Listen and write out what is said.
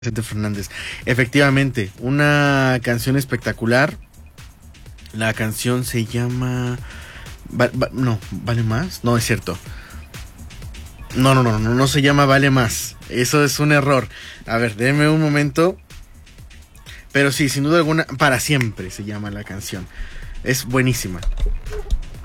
Vicente Fernández. Efectivamente, una canción espectacular. La canción se llama... no, ¿Vale Más? No, es cierto. No se llama Vale Más. Eso es un error. A ver, déme un momento. Pero sí, sin duda alguna, Para Siempre se llama la canción. Es buenísima.